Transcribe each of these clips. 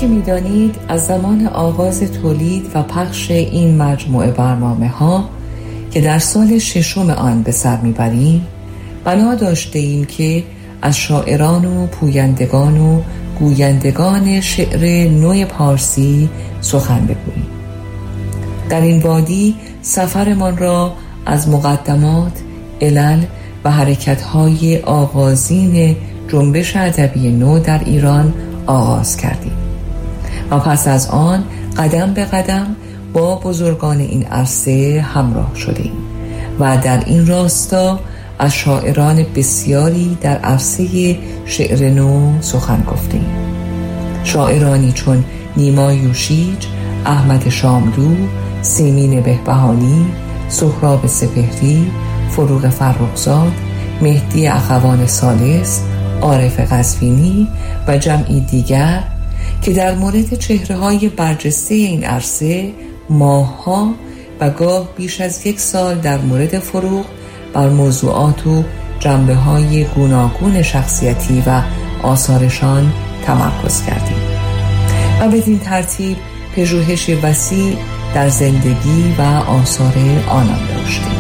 که می‌دانید از زمان آغاز تولید و پخش این مجموعه برنامه‌ها که در سال 6 آن به سر می‌بریم، بنا داشته ایم که از شاعران و پویندگان و گویندگان شعر نو پارسی سخن بگوییم. در این وادی سفرمان را از مقدمات، علل و حرکت‌های آغازین جنبش ادبی نو در ایران آغاز کردیم و پس از آن قدم به قدم با بزرگان این عرصه همراه شدیم و در این راستا از شاعران بسیاری در عرصه شعر نو سخن گفتیم. شاعرانی چون نیما یوشیج، احمد شاملو، سیمین بهبهانی، سهراب سپهری، فروغ فرخزاد، مهدی اخوان ثالث، عارف قزوینی و جمعی دیگر که در مورد چهره‌های برجسته این عرصه ماه‌ها و گاه بیش از 1 سال در مورد فروغ بر موضوعات و جنبه‌های گوناگون شخصیتی و آثارشان تمرکز کردیم و بدین ترتیب پژوهش وسیع در زندگی و آثار آنان داشتیم.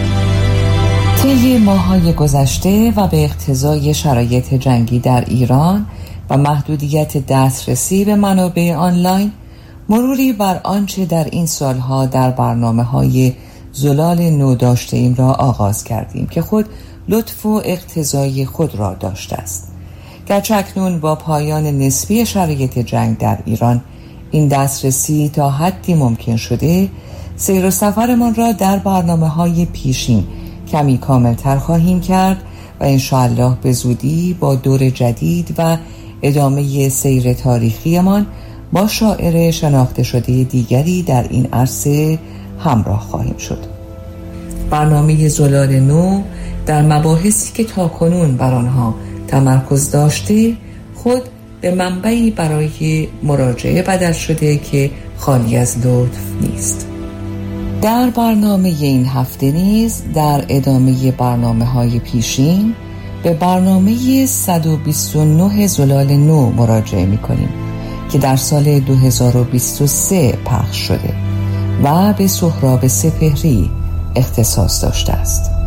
طی ماه‌های گذشته و به اقتضای شرایط جنگی در ایران و محدودیت دسترسی به منابع آنلاین، مروری بر آنچه در این سالها در برنامه‌های زلال نو داشته ایم را آغاز کردیم که خود لطف و اقتضای خود را داشته است. گرچه اکنون با پایان نسبی شرایط جنگ در ایران این دسترسی تا حدی ممکن شده، سیر و سفرمان را در برنامه‌های پیشین کمی کاملتر خواهیم کرد و انشاءالله به زودی با دور جدید و ادامه سیر تاریخیمان با شاعر شناخته شده دیگری در این عرصه همراه خواهیم شد. برنامه زلال نو در مباحثی که تاکنون بر آنها تمرکز داشته خود به منبعی برای مراجعه بدل شده که خالی از لطف نیست. در برنامه این هفته نیز در ادامه برنامه‌های پیشین به برنامه 129 زلال نو مراجعه می‌کنیم که در سال 2023 پخش شده و به سهراب سپهری اختصاص داشته است.